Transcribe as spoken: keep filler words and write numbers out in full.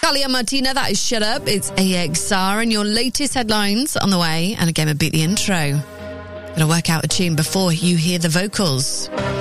Talia Martina, that is Shut Up. It's A X R and your latest headlines on the way. And again, a beat the intro. Gonna work out a tune before you hear the vocals.